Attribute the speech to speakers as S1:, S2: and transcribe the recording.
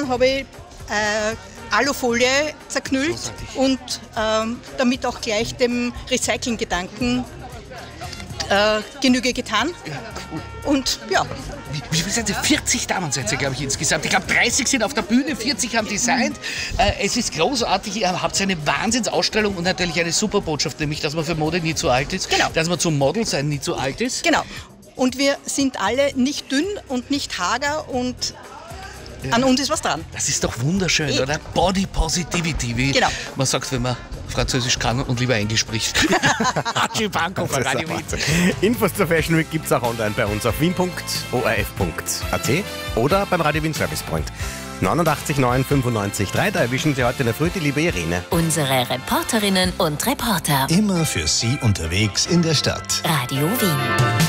S1: Dann habe ich Alufolie zerknüllt und damit auch gleich dem Recycling-Gedanken Genüge getan.
S2: Ja, cool.
S1: Und ja.
S2: Wie viel seid ihr? 40 Damen seid ihr, glaube ich, insgesamt. Ich glaube, 30 sind auf der Bühne, 40 haben designt. Es ist großartig. Ihr habt eine Wahnsinnsausstellung und natürlich eine super Botschaft, nämlich, dass man für Mode nie zu alt ist.
S1: Genau.
S2: Dass man zum Model sein nie zu alt ist.
S1: Genau. Und wir sind alle nicht dünn und nicht hager und an uns ist was dran.
S2: Das ist doch wunderschön, oder? Body Positivity, wie man sagt, wenn man Französisch kann und lieber Englisch spricht. Archie Pankow von Radio Wien.
S3: Infos zur Fashion Week gibt es auch online bei uns auf wien.orf.at oder beim Radio Wien Service Point. 89 9 95 3, da erwischen Sie heute in der Früh die liebe Irene.
S4: Unsere Reporterinnen und Reporter.
S5: Immer für Sie unterwegs in der Stadt.
S4: Radio Wien.